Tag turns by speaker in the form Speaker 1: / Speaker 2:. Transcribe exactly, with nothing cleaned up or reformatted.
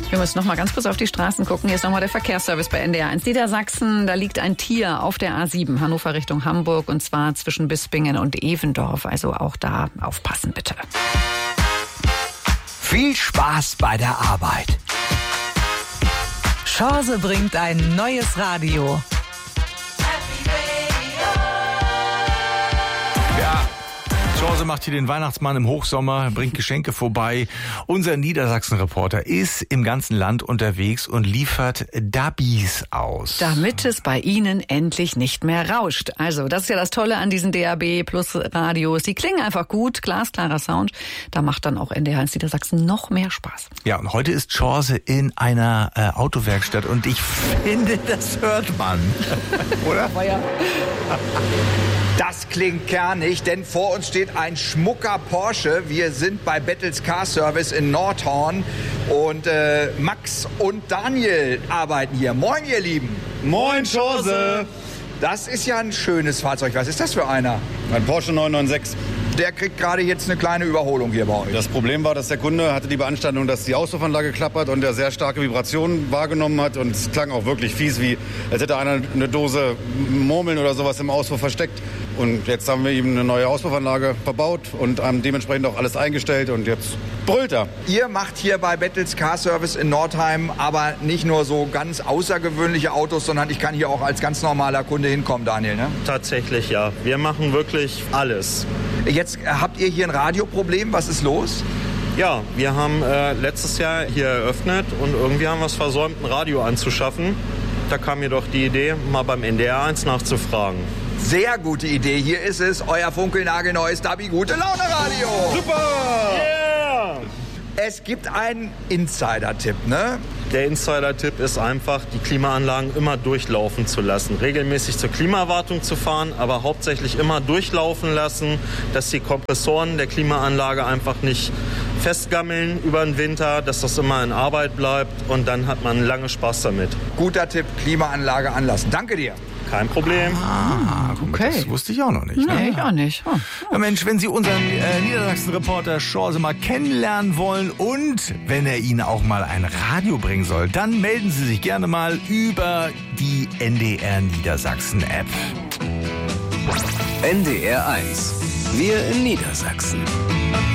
Speaker 1: Wir müssen noch mal ganz kurz auf die Straßen gucken. Hier ist noch mal der Verkehrsservice bei N D R eins Niedersachsen. Da liegt ein Tier auf der A sieben, Hannover Richtung Hamburg, und zwar zwischen Bispingen und Evendorf. Also auch da aufpassen, bitte.
Speaker 2: Viel Spaß bei der Arbeit.
Speaker 3: Chance bringt ein neues Radio.
Speaker 4: Chance macht hier den Weihnachtsmann im Hochsommer, bringt Geschenke vorbei. Unser Niedersachsen-Reporter ist im ganzen Land unterwegs und liefert Dabis aus.
Speaker 1: Damit es bei Ihnen endlich nicht mehr rauscht. Also, das ist ja das Tolle an diesen D A B Plus Radios. Die klingen einfach gut, glasklarer Sound. Da macht dann auch N D R eins Niedersachsen noch mehr Spaß.
Speaker 4: Ja, und heute ist Chance in einer äh, Autowerkstatt und ich finde, das hört man. Oder?
Speaker 1: Ja.
Speaker 5: Das klingt kernig, denn vor uns steht ein schmucker Porsche. Wir sind bei Bettels Car Service in Nordhorn und äh, Max und Daniel arbeiten hier. Moin, ihr Lieben.
Speaker 6: Moin, Chance.
Speaker 5: Das ist ja ein schönes Fahrzeug. Was ist das für einer?
Speaker 6: Ein Porsche neun neun sechs.
Speaker 5: Der kriegt gerade jetzt eine kleine Überholung hier bei euch.
Speaker 6: Das Problem war, dass der Kunde hatte die Beanstandung, dass die Auspuffanlage klappert und er sehr starke Vibrationen wahrgenommen hat. Und es klang auch wirklich fies, wie als hätte einer eine Dose Murmeln oder sowas im Auspuff versteckt. Und jetzt haben wir ihm eine neue Auspuffanlage verbaut und haben dementsprechend auch alles eingestellt. Und jetzt brüllt er.
Speaker 5: Ihr macht hier bei Bettels Car Service in Nordheim aber nicht nur so ganz außergewöhnliche Autos, sondern ich kann hier auch als ganz normaler Kunde hinkommen, Daniel, ne?
Speaker 7: Tatsächlich, ja. Wir machen wirklich alles.
Speaker 5: Jetzt habt ihr hier ein Radioproblem. Was ist los?
Speaker 7: Ja, wir haben äh, letztes Jahr hier eröffnet und irgendwie haben wir es versäumt, ein Radio anzuschaffen. Da kam mir doch die Idee, mal beim N D R eins nachzufragen.
Speaker 5: Sehr gute Idee. Hier ist es, euer funkelnagelneues Dabi Gute Laune Radio.
Speaker 6: Super!
Speaker 7: Yeah!
Speaker 5: Es gibt einen Insider-Tipp, ne?
Speaker 7: Der Insider-Tipp ist einfach, die Klimaanlagen immer durchlaufen zu lassen. Regelmäßig zur Klimawartung zu fahren, aber hauptsächlich immer durchlaufen lassen, dass die Kompressoren der Klimaanlage einfach nicht festgammeln über den Winter, dass das immer in Arbeit bleibt und dann hat man lange Spaß damit.
Speaker 5: Guter Tipp, Klimaanlage anlassen. Danke dir.
Speaker 7: Kein Problem.
Speaker 4: Ah,
Speaker 1: Okay.
Speaker 4: Das wusste ich auch noch nicht.
Speaker 1: Nee,
Speaker 4: Ne?
Speaker 1: ich auch nicht. Oh.
Speaker 4: Ja, Mensch, wenn Sie unseren äh, Niedersachsen-Reporter Chance mal kennenlernen wollen und wenn er Ihnen auch mal ein Radio bringen soll, dann melden Sie sich gerne mal über die N D R Niedersachsen-App.
Speaker 2: N D R eins. Wir in Niedersachsen.